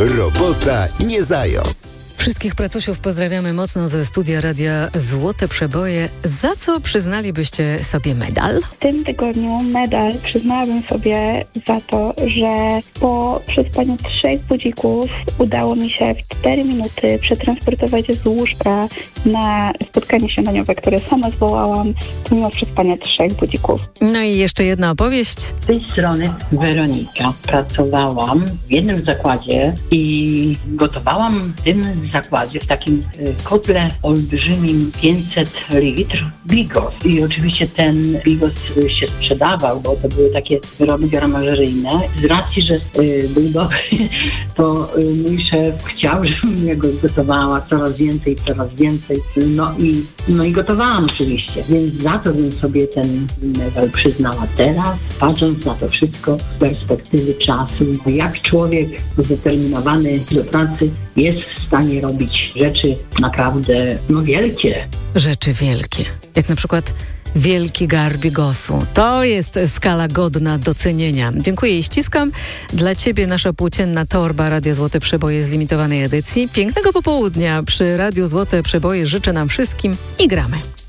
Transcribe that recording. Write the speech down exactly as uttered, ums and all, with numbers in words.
Robota nie zajął. Wszystkich pracusiów pozdrawiamy mocno ze studia Radia Złote Przeboje. Za co przyznalibyście sobie medal? W tym tygodniu medal przyznałabym sobie za to, że po przespaniu trzech budzików udało mi się w cztery minuty przetransportować z łóżka na spotkanie śniadaniowe, które sama zwołałam, pomimo przespania trzech budzików. No i jeszcze jedna opowieść. Z tej strony Weronika. Pracowałam w jednym zakładzie i gotowałam w tym zakładzie, w takim kotle olbrzymim pięćset litrów bigos. I oczywiście ten bigos się sprzedawał, bo to były takie wyroby gramarzyjne. Z racji, że y, był dobry, to y, mój szef chciał, żebym ja go gotowała coraz więcej, coraz więcej. No i, no i gotowałam oczywiście. Więc za to bym sobie ten medal przyznała teraz, patrząc na to wszystko z perspektywy czasu. Jak człowiek zdeterminowany do pracy jest w stanie robić rzeczy naprawdę no, wielkie. Rzeczy wielkie. Jak na przykład wielki gar bigosu. To jest skala godna docenienia. Dziękuję i ściskam. Dla Ciebie nasza płócienna torba Radia Złote Przeboje z limitowanej edycji. Pięknego popołudnia przy Radiu Złote Przeboje życzę nam wszystkim i gramy.